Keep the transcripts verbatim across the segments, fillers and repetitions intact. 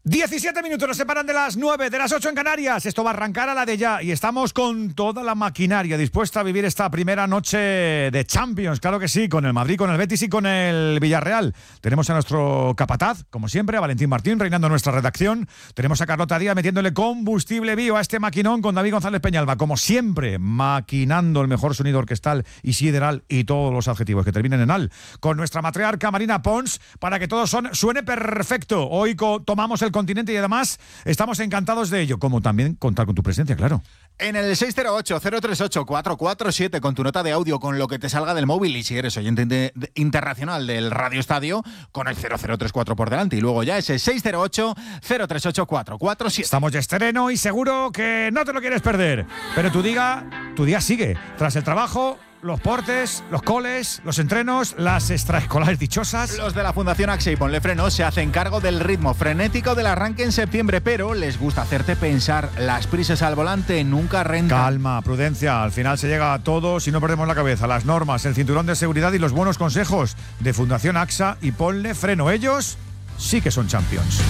diecisiete minutos nos separan de las nueve, de las ocho en Canarias. Esto va a arrancar a la de ya y estamos con toda la maquinaria dispuesta a vivir esta primera noche de Champions. Claro que sí, con el Madrid, con el Betis y con el Villarreal. Tenemos a nuestro capataz, como siempre, a Valentín Martín, reinando nuestra redacción. Tenemos a Carlota Díaz metiéndole combustible vivo a este maquinón con David González Peñalba. Como siempre, maquinando el mejor sonido orquestal y sideral y todos los adjetivos que terminen en al. Con nuestra matriarca Marina Pons para que todo son, suene perfecto. Hoy co- tomamos el continente y además estamos encantados de ello, como también contar con tu presencia, claro. En el seis cero ocho, cero tres ocho, cuatro cuatro siete con tu nota de audio, con lo que te salga del móvil, y si eres oyente de, de, internacional del Radio Estadio, con el cero cero tres cuatro por delante, y luego ya ese seis cero ocho, cero tres ocho, cuatro cuatro siete. Estamos de estreno y seguro que no te lo quieres perder, pero tu día, tu día sigue, tras el trabajo, los portes, los coles, los entrenos, las extraescolares dichosas. Los de la Fundación AXA y Ponle Freno se hacen cargo del ritmo frenético del arranque en septiembre, pero les gusta hacerte pensar. Las prisas al volante nunca rentan. Calma, prudencia, al final se llega a todo si no perdemos la cabeza. Las normas, el cinturón de seguridad y los buenos consejos de Fundación AXA y Ponle Freno. Ellos sí que son champions.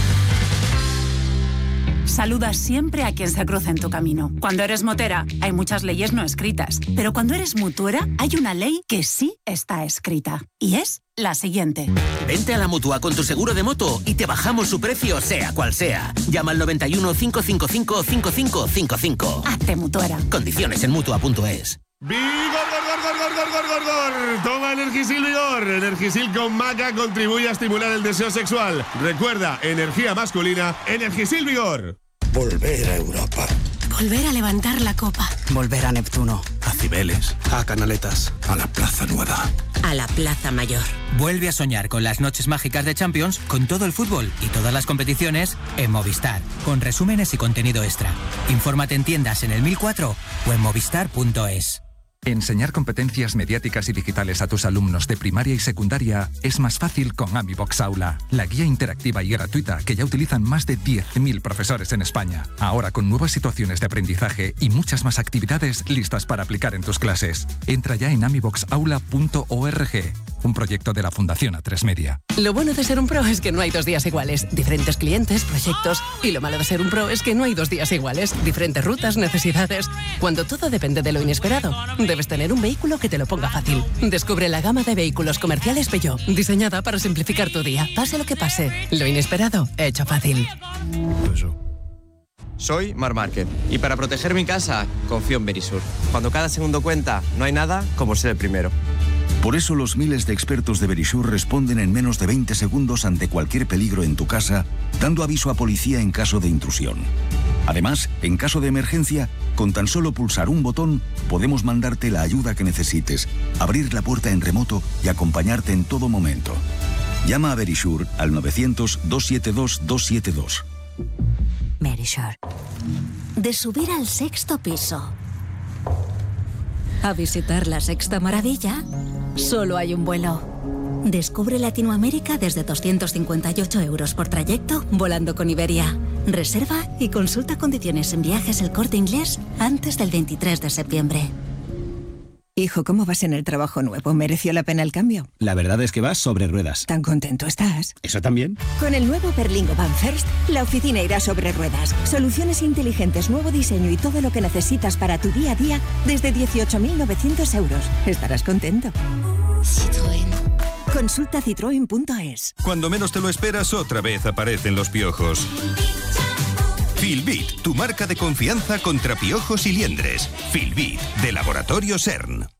Saluda siempre a quien se cruce en tu camino. Cuando eres motera, hay muchas leyes no escritas. Pero cuando eres mutuera, hay una ley que sí está escrita. Y es la siguiente. Vente a la Mutua con tu seguro de moto y te bajamos su precio, sea cual sea. Llama al noventa y uno, cinco cinco cinco, cinco cinco cinco cinco. Hazte mutuera. Condiciones en mutua punto es. ¡Vigor, gor, gor, gor, gor, gor, gor, gor! Toma Energisil Vigor. Energisil con maca contribuye a estimular el deseo sexual. Recuerda, energía masculina, Energisil Vigor. Volver a Europa. Volver a levantar la copa. Volver a Neptuno. A Cibeles. A Canaletas. A la Plaza Nueva. A la Plaza Mayor. Vuelve a soñar con las noches mágicas de Champions, con todo el fútbol y todas las competiciones en Movistar, con resúmenes y contenido extra. Infórmate en tiendas en el mil cuatro o en movistar punto es. Enseñar competencias mediáticas y digitales a tus alumnos de primaria y secundaria es más fácil con AmiBox Aula, la guía interactiva y gratuita que ya utilizan más de diez mil profesores en España. Ahora con nuevas situaciones de aprendizaje y muchas más actividades listas para aplicar en tus clases. Entra ya en amibox aula punto org, un proyecto de la Fundación A tres Media. Lo bueno de ser un pro es que no hay dos días iguales. Diferentes clientes, proyectos. Y lo malo de ser un pro es que no hay dos días iguales. Diferentes rutas, necesidades. Cuando todo depende de lo inesperado, debes tener un vehículo que te lo ponga fácil. Descubre la gama de vehículos comerciales Peugeot, diseñada para simplificar tu día. Pase lo que pase, lo inesperado, hecho fácil. Soy Mar Márquez y para proteger mi casa confío en Verisur. Cuando cada segundo cuenta, no hay nada como ser el primero. Por eso los miles de expertos de Verisur responden en menos de veinte segundos ante cualquier peligro en tu casa, dando aviso a policía en caso de intrusión. Además, en caso de emergencia, con tan solo pulsar un botón, podemos mandarte la ayuda que necesites, abrir la puerta en remoto y acompañarte en todo momento. Llama a Verisur al novecientos, doscientos setenta y dos, doscientos setenta y dos. Verisur. De subir al sexto piso a visitar la sexta maravilla, solo hay un vuelo. Descubre Latinoamérica desde doscientos cincuenta y ocho euros por trayecto volando con Iberia. Reserva y consulta condiciones en Viajes El Corte Inglés antes del veintitrés de septiembre. Hijo, ¿cómo vas en el trabajo nuevo? ¿Mereció la pena el cambio? La verdad es que vas sobre ruedas. ¿Tan contento estás? ¿Eso también? Con el nuevo Berlingo Van First, la oficina irá sobre ruedas. Soluciones inteligentes, nuevo diseño y todo lo que necesitas para tu día a día desde dieciocho mil novecientos euros. Estarás contento. Citroën. Consulta citroen punto es. Cuando menos te lo esperas, otra vez aparecen los piojos. Filbit, tu marca de confianza contra piojos y liendres. Filbit, de Laboratorio CERN.